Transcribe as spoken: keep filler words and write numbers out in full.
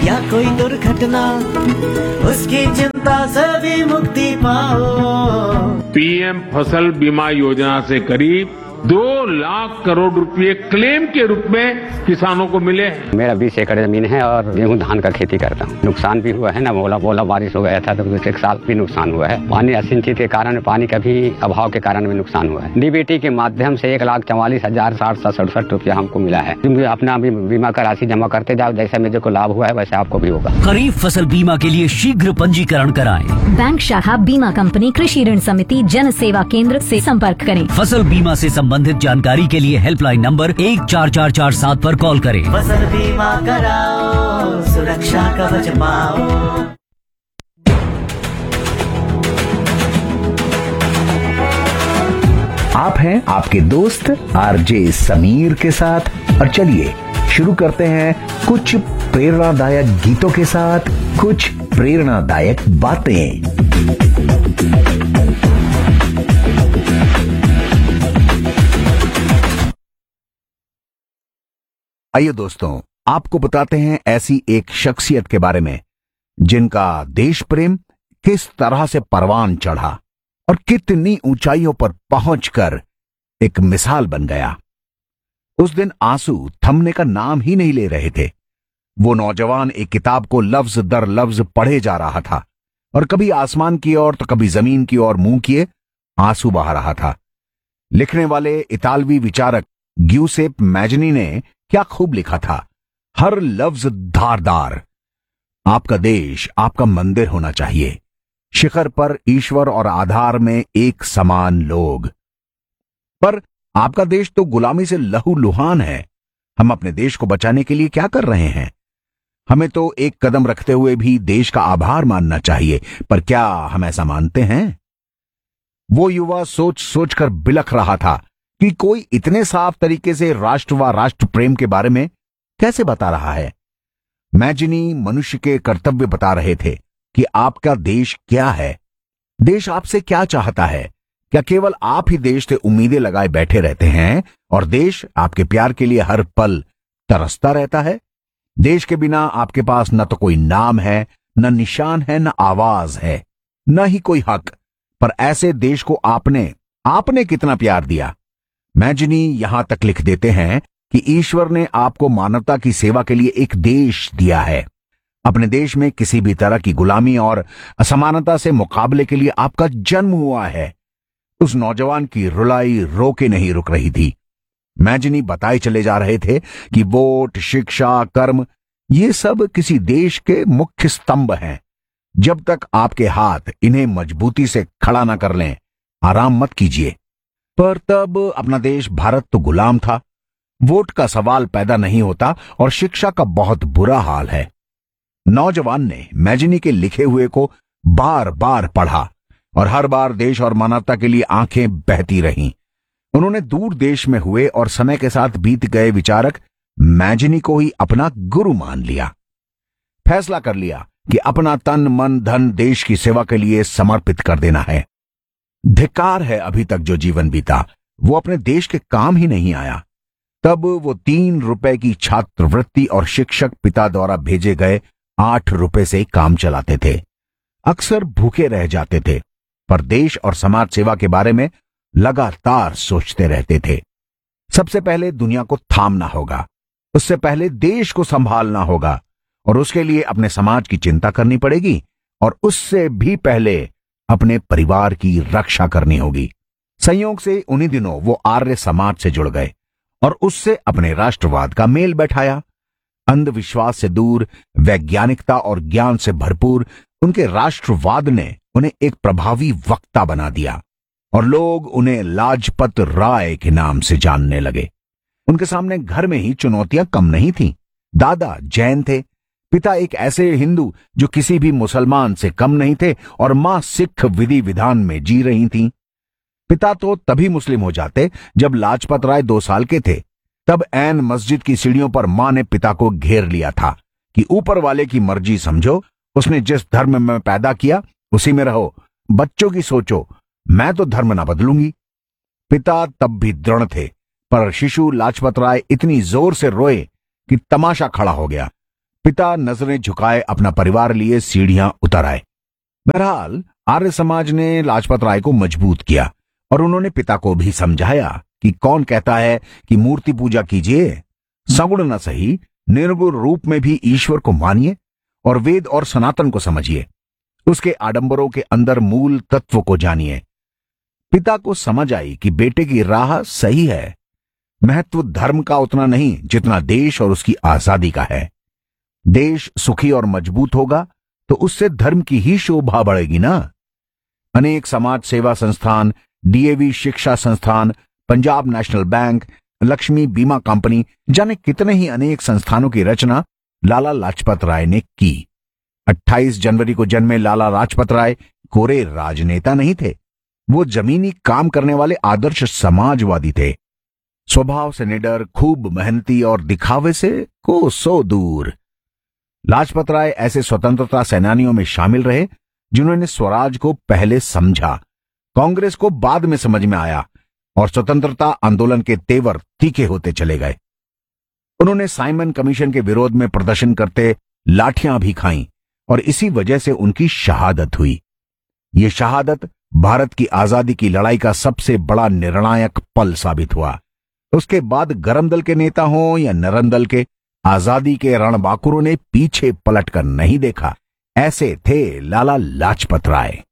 या कोई दुर्घटना, उसकी चिंता से भी मुक्ति पाओ। पीएम फसल बीमा योजना से करीब दो लाख करोड़ रुपए क्लेम के रूप में किसानों को मिले हैं। मेरा बीस एकड़ जमीन है और गेहूं धान का खेती करता हूँ। नुकसान भी हुआ है ना, बोला बोला बारिश हो गया था तो एक साल भी नुकसान हुआ है। पानी असिंचित के कारण, पानी का भी अभाव के कारण भी नुकसान हुआ है। डीबीटी के माध्यम से एक लाख चौवालीस हजार साठ सौ सड़सठ रुपया हमको मिला है। अपना बीमा का राशि जमा करते जाओ, जैसा मेरे को लाभ हुआ है वैसे आपको भी होगा। खरीफ फसल बीमा के लिए शीघ्र पंजीकरण कराएं। बैंक शाखा, बीमा कंपनी, कृषि ऋण समिति, जन सेवा केंद्र से संपर्क करें। फसल बीमा से संबंधित जानकारी के लिए हेल्पलाइन नंबर एक चार चार चार सात पर कॉल करें। फसल बीमा कराओ, सुरक्षा कवच पाओ। आप हैं आपके दोस्त आरजे समीर के साथ, और चलिए शुरू करते हैं कुछ प्रेरणादायक गीतों के साथ कुछ प्रेरणादायक बातें। आइए दोस्तों, आपको बताते हैं ऐसी एक शख्सियत के बारे में जिनका देश प्रेम किस तरह से परवान चढ़ा और कितनी ऊंचाइयों पर पहुंचकर एक मिसाल बन गया। उस दिन आंसू थमने का नाम ही नहीं ले रहे थे। वो नौजवान एक किताब को लफ्ज दर लफ्ज पढ़े जा रहा था और कभी आसमान की ओर तो कभी जमीन की ओर मुंह किए आंसू बहा रहा था। लिखने वाले इतालवी विचारक ग्यूसेप मैजनी ने क्या खूब लिखा था, हर लफ्ज धारदार। आपका देश आपका मंदिर होना चाहिए, शिखर पर ईश्वर और आधार में एक समान लोग। पर आपका देश तो गुलामी से लहूलुहान है। हम अपने देश को बचाने के लिए क्या कर रहे हैं? हमें तो एक कदम रखते हुए भी देश का आभार मानना चाहिए, पर क्या हम ऐसा मानते हैं? वो युवा सोच सोच कर बिलख रहा था कि कोई इतने साफ तरीके से राष्ट्र व राष्ट्र प्रेम के बारे में कैसे बता रहा है। मैजनी मनुष्य के कर्तव्य बता रहे थे कि आपका देश क्या है, देश आपसे क्या चाहता है। क्या केवल आप ही देश से उम्मीदें लगाए बैठे रहते हैं और देश आपके प्यार के लिए हर पल तरसता रहता है? देश के बिना आपके पास न तो कोई नाम है, न निशान है, न आवाज है, न ही कोई हक। पर ऐसे देश को आपने आपने कितना प्यार दिया। मैजनी यहां तक लिख देते हैं कि ईश्वर ने आपको मानवता की सेवा के लिए एक देश दिया है। अपने देश में किसी भी तरह की गुलामी और असमानता से मुकाबले के लिए आपका जन्म हुआ है। उस नौजवान की रुलाई रोके नहीं रुक रही थी। मैजनी बताए चले जा रहे थे कि वोट, शिक्षा, कर्म, ये सब किसी देश के मुख्य स्तंभ हैं। जब तक आपके हाथ इन्हें मजबूती से खड़ा ना कर लें, आराम मत कीजिए। पर तब अपना देश भारत तो गुलाम था, वोट का सवाल पैदा नहीं होता और शिक्षा का बहुत बुरा हाल है। नौजवान ने मैजनी के लिखे हुए को बार बार पढ़ा और हर बार देश और मानवता के लिए आंखें बहती रहीं। उन्होंने दूर देश में हुए और समय के साथ बीत गए विचारक मैजनी को ही अपना गुरु मान लिया। फैसला कर लिया कि अपना तन मन धन देश की सेवा के लिए समर्पित कर देना है। धिक्कार है अभी तक जो जीवन बीता वो अपने देश के काम ही नहीं आया। तब वो तीन रुपए की छात्रवृत्ति और शिक्षक पिता द्वारा भेजे गए आठ रुपए से काम चलाते थे। अक्सर भूखे रह जाते थे, पर देश और समाज सेवा के बारे में लगातार सोचते रहते थे। सबसे पहले दुनिया को थामना होगा, उससे पहले देश को संभालना होगा और उसके लिए अपने समाज की चिंता करनी पड़ेगी और उससे भी पहले अपने परिवार की रक्षा करनी होगी। संयोग से उन्हीं दिनों वो आर्य समाज से जुड़ गए और उससे अपने राष्ट्रवाद का मेल बैठाया। अंधविश्वास से दूर, वैज्ञानिकता और ज्ञान से भरपूर उनके राष्ट्रवाद ने उन्हें एक प्रभावी वक्ता बना दिया और लोग उन्हें लाजपत राय के नाम से जानने लगे। उनके सामने घर में ही चुनौतियां कम नहीं थीं। दादा जैन थे, पिता एक ऐसे हिंदू जो किसी भी मुसलमान से कम नहीं थे और मां सिख विधि विधान में जी रही थीं। पिता तो तभी मुस्लिम हो जाते जब लाजपत राय दो साल के थे। तब ऐन मस्जिद की सीढ़ियों पर मां ने पिता को घेर लिया था कि ऊपर वाले की मर्जी समझो, उसने जिस धर्म में पैदा किया उसी में रहो, बच्चों की सोचो, मैं तो धर्म ना बदलूंगी। पिता तब भी दृढ़ थे, पर शिशु लाजपत राय इतनी जोर से रोए कि तमाशा खड़ा हो गया। पिता नजरें झुकाए अपना परिवार लिए सीढ़ियां उतर आए। बहरहाल आर्य समाज ने लाजपत राय को मजबूत किया और उन्होंने पिता को भी समझाया कि कौन कहता है कि मूर्ति पूजा कीजिए, सगुण न सही निर्गुण रूप में भी ईश्वर को मानिए और वेद और सनातन को समझिए, उसके आडंबरों के अंदर मूल तत्व को जानिए। पिता को समझ आई कि बेटे की राह सही है। महत्व धर्म का उतना नहीं जितना देश और उसकी आजादी का है। देश सुखी और मजबूत होगा तो उससे धर्म की ही शोभा बढ़ेगी ना। अनेक समाज सेवा संस्थान, डीएवी शिक्षा संस्थान, पंजाब नेशनल बैंक, लक्ष्मी बीमा कंपनी, जाने कितने ही अनेक संस्थानों की रचना लाला लाजपत राय ने की। अट्ठाईस जनवरी को जन्मे लाला लाजपत राय कोरे राजनेता नहीं थे, वो जमीनी काम करने वाले आदर्श समाजवादी थे। स्वभाव से निडर, खूब मेहनती और दिखावे से कोसों दूर। लाजपत राय ऐसे स्वतंत्रता सेनानियों में शामिल रहे जिन्होंने स्वराज को पहले समझा, कांग्रेस को बाद में समझ में आया और स्वतंत्रता आंदोलन के तेवर तीखे होते चले गए। उन्होंने साइमन कमीशन के विरोध में प्रदर्शन करते लाठियां भी खाईं और इसी वजह से उनकी शहादत हुई। ये शहादत भारत की आजादी की लड़ाई का सबसे बड़ा निर्णायक पल साबित हुआ। उसके बाद गरम दल के नेता हों या नरम दल के, आजादी के रणबांकुरों ने पीछे पलटकर नहीं देखा। ऐसे थे लाला लाजपत राय।